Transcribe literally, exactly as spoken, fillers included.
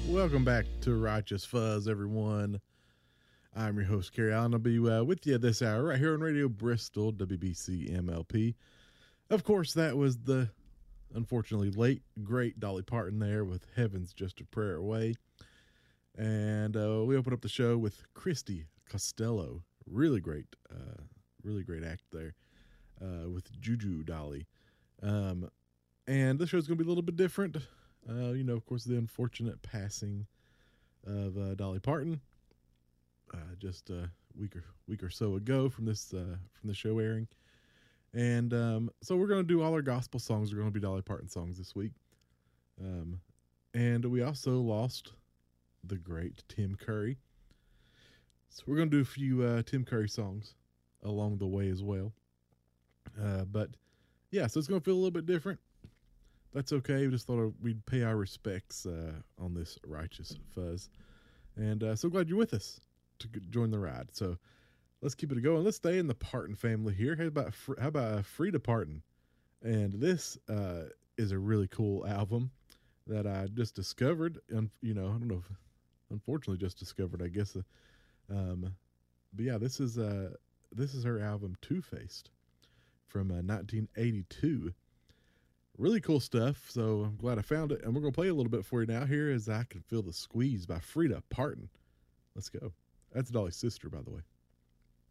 Welcome back to Righteous Fuzz, everyone. I'm your host, Carrie Allen. I'll be uh, with you this hour right here on Radio Bristol, W B C M L P. Of course, that was the unfortunately late, great Dolly Parton there with Heaven's Just a Prayer Away. And uh, we open up the show with Christy Costello. Really great, uh, really great act there uh, with Juju Dolly. Um, and this show's going to be a little bit different. Uh, you know, of course, the unfortunate passing of uh, Dolly Parton uh, just a week or week or so ago from this uh, from the show airing, and um, so we're going to do all our gospel songs are going to be Dolly Parton songs this week, um, and we also lost the great Tim Curry, so we're going to do a few uh, Tim Curry songs along the way as well. Uh, but yeah, so it's going to feel a little bit different. That's okay. We just thought we'd pay our respects uh, on this Righteous Fuzz. And uh, so glad you're with us to join the ride. So let's keep it going. Let's stay in the Parton family here. How about, how about Frida Parton? And this uh, is a really cool album that I just discovered. And, you know, I don't know if, unfortunately just discovered, I guess. Uh, um, but yeah, this is, uh, this is her album Two-Faced from uh, nineteen eighty-two. Really cool stuff, so I'm glad I found it. And we're going to play a little bit for you now. Here is I Can Feel the Squeeze by Frida Parton. Let's go. That's Dolly's sister, by the way.